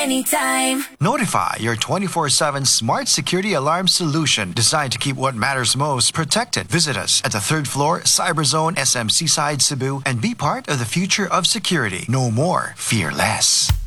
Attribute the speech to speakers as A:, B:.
A: anytime.
B: Notify, your 24/7 smart security alarm solution designed to keep what matters most protected. Visit us at the 3rd floor, Cyberzone SM Seaside, Cebu, and be part of the future of security. No more, fear less.